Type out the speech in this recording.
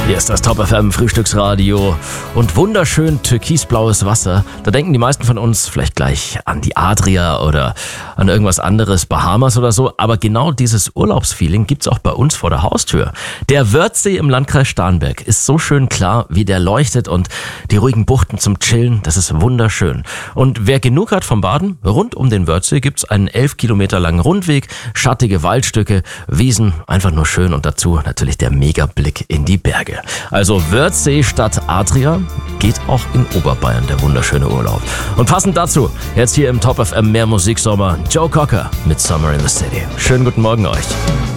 Hier ist das Top FM Frühstücksradio und wunderschön türkisblaues Wasser. Da denken die meisten von uns vielleicht gleich an die Adria oder an irgendwas anderes, Bahamas oder so. Aber genau dieses Urlaubsfeeling gibt's auch bei uns vor der Haustür. Der Wörthsee im Landkreis Starnberg ist so schön klar, wie der leuchtet, und die ruhigen Buchten zum Chillen, das ist wunderschön. Und wer genug hat vom Baden, rund um den Wörthsee gibt's einen 11 Kilometer langen Rundweg, schattige Waldstücke, Wiesen, einfach nur schön, und dazu natürlich der Megablick in die Berge. Also Wörthsee statt Adria, geht auch in Oberbayern der wunderschöne Urlaub. Und passend dazu, jetzt hier im Top FM mehr Musiksommer, Joe Cocker mit Summer in the City. Schönen guten Morgen euch.